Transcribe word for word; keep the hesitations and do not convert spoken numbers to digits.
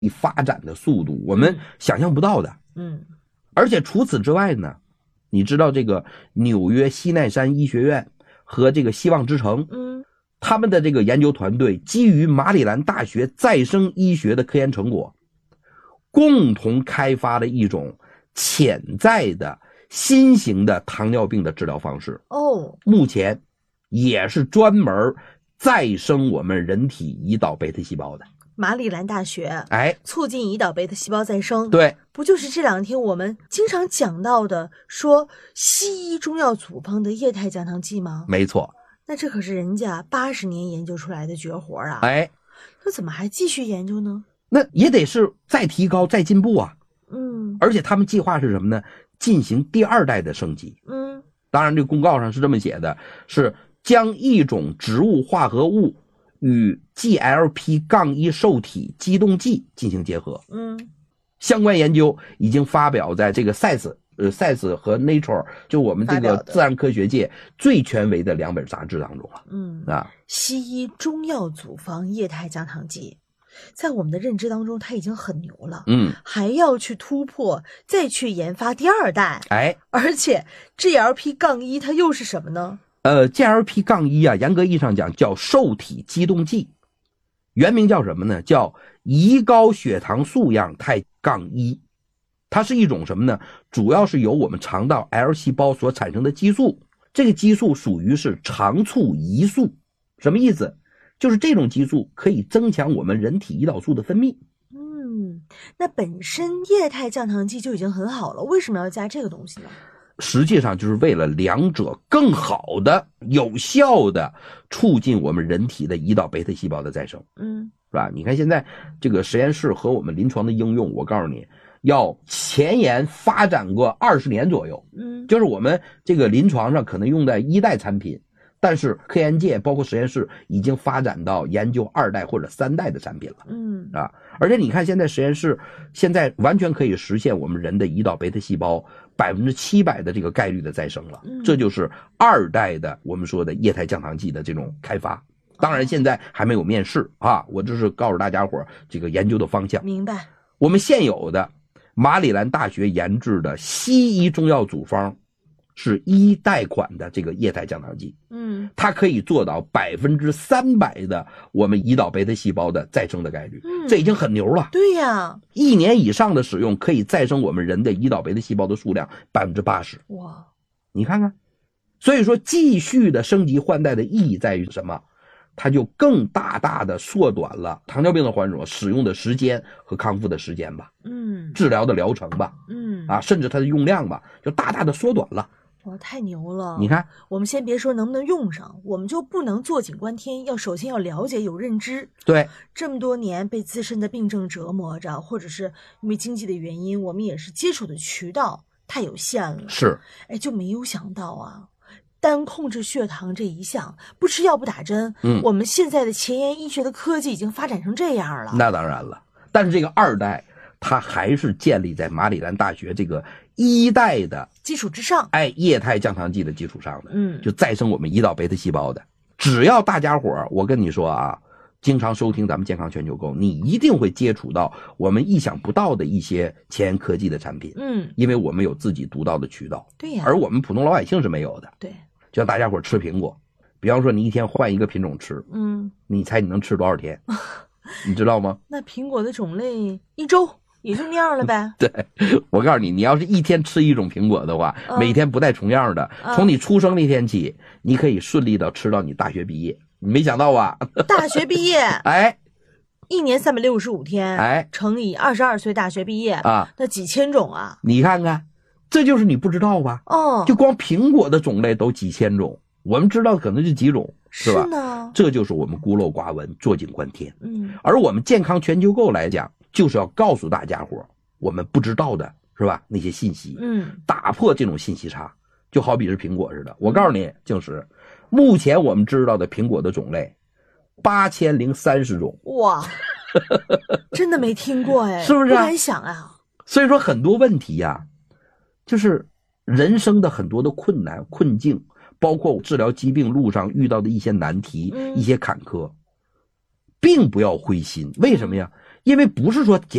发展的速度我们想象不到的。 嗯， 而且除此之外呢，你知道这个纽约西奈山医学院和这个希望之城， 嗯， 他们的这个研究团队基于马里兰大学再生医学的科研成果，共同开发了一种潜在的新型的糖尿病的治疗方式。 哦， 目前也是专门再生我们人体胰岛贝塔细胞的。 马里兰大学， 哎， 促进胰岛贝塔细胞再生。 对， 不就是这两天我们经常讲到的说西医中药组方的液态降糖剂吗？ 没错。 那这可是人家八十年研究出来的绝活啊！ 哎， 这怎么还继续研究呢？ 那也得是再提高再进步啊。 嗯， 而且他们计划是什么呢？进行第二代的升级。 嗯， 当然这个公告上是这么写的，是将一种植物化合物与 G L P 一 受体激动剂进行结合。 嗯， 相关研究已经发表在这个 Science 呃 Science 和 Nature 就我们这个自然科学界最权威的两本杂志当中了。 嗯啊， 西医中药组方液态降糖剂在我们的认知当中它已经很牛了， 嗯， 还要去突破再去研发第二代。 哎， 而且 G L P 一 它又是什么呢？ 呃 G L P 一 啊，严格意义上讲叫受体激动剂，原名叫什么呢？叫胰高血糖素样肽杠一。它是一种什么呢？主要是由我们肠道 L 细胞所产生的激素，这个激素属于是肠促胰素。什么意思？就是这种激素可以增强我们人体胰岛素的分泌。 嗯，那本身液态降糖剂就已经很好了，为什么要加这个东西呢？ 实际上就是为了两者更好的有效的促进我们人体的胰岛贝塔细胞的再生。 嗯， 是吧？你看现在这个实验室和我们临床的应用，我告诉你要前沿发展过二十年左右。 嗯， 就是我们这个临床上可能用在一代产品，但是科研界包括实验室已经发展到研究二代或者三代的产品了。 嗯， 啊，而且你看现在实验室现在完全可以实现我们人的胰岛贝塔细胞百分之七百的这个概率的再生了。 嗯， 这就是二代的我们说的液态降糖剂的这种开发。当然现在还没有面世啊，我这是告诉大家伙这个研究的方向。 明白。 我们现有的马里兰大学研制的西医中药组方是一代款的这个液态降糖剂。 嗯， 它可以做到百分之三百的我们胰岛贝塔细胞的再生的概率。 嗯， 这已经很牛了。 对呀， 一年以上的使用可以再生我们人的胰岛贝塔细胞的数量百分之八十。 哇， 你看看，所以说继续的升级换代的意义在于什么？它就更大大的缩短了糖尿病的患者使用的时间和康复的时间吧， 嗯， 治疗的疗程吧， 嗯， 啊，甚至它的用量吧，就大大的缩短了。 哇，太牛了！ 你看， 我们先别说能不能用上，我们就不能坐井观天，要首先要了解有认知。 对， 这么多年被自身的病症折磨着，或者是因为经济的原因，我们也是接触的渠道太有限了。 是， 哎，就没有想到啊，单控制血糖这一项，不吃药不打针， 嗯， 我们现在的前沿医学的科技已经发展成这样了。 那当然了，但是这个二代它还是建立在马里兰大学这个一代的基础之上， 哎，液态降糖剂的基础上的， 嗯， 就再生我们胰岛贝塔细胞的。只要大家伙儿，我跟你说啊，经常收听咱们健康全球购，你一定会接触到我们意想不到的一些前沿科技的产品。 嗯， 因为我们有自己独到的渠道， 对呀， 而我们普通老百姓是没有的。 对， 就像大家伙儿吃苹果，比方说你一天换一个品种吃， 嗯， 你猜你能吃多少天？你知道吗？ 那苹果的种类一周也就那样了呗。 对，我告诉你，你要是一天吃一种苹果的话， 嗯， 每天不带重样的， 嗯， 从你出生那天起，你可以顺利的吃到你大学毕业。你没想到吧？ 大学毕业， 哎， 一年三百六十五天， 哎， 乘以二十二岁大学毕业啊， 那几千种啊！ 你看看，这就是你不知道吧？ 哦， 就光苹果的种类都几千种，我们知道可能是几种，是吧？ 是呢， 这就是我们孤陋寡闻，坐井观天。 嗯， 而我们健康全球购来讲，就是要告诉大家伙我们不知道的，是吧？那些信息， 嗯， 打破这种信息差，就好比是苹果似的。我告诉你，静石，目前我们知道的苹果的种类八千零三十种， 哇，真的没听过哎， 是不是？ 不敢想啊。 所以说很多问题呀、啊，就是人生的很多的困难困境，包括治疗疾病路上遇到的一些难题、 嗯、 一些坎坷，并不要灰心。为什么呀？ 因为不是说